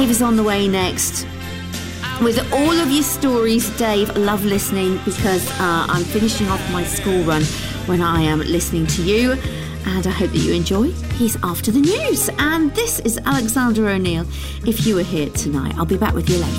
Dave is on the way next with all of your stories. Dave, love listening because I'm finishing off my school run when I am listening to you, and I hope that you enjoy. He's after the news, and this is Alexander O'Neill. If you were here tonight, I'll be back with you later.